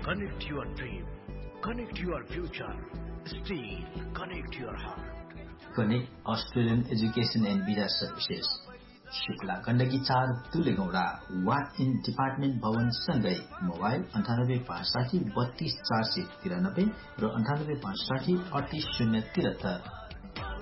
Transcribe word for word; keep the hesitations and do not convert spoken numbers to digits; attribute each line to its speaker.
Speaker 1: Connect your dream. Connect your future. Steel. Connect your heart.
Speaker 2: Connect Australian Education and Visa Services. Shukla Gandaki चार तुलेगौडा वा in department भवन सँगै mobile अन्ठानब्बे पाँच साठी बत्तीस चार सय तिरानब्बे र अन्ठानब्बे पाँच साठी अडतीस शून्य तिहत्तर।